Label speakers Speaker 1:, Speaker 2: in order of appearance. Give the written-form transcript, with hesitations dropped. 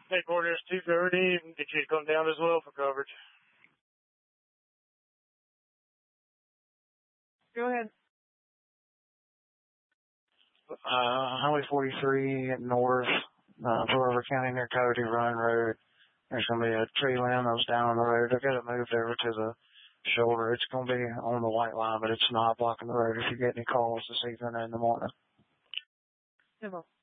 Speaker 1: Headquarters 230, get you to come down as well for coverage.
Speaker 2: Go ahead.
Speaker 3: Highway 43 north, Pearl River County near Cody Run Road. There's going to be a tree limb that was down on the road. I got it moved over to the shoulder. It's going to be on the white line, but it's not blocking the road if you get any calls this evening or in the morning.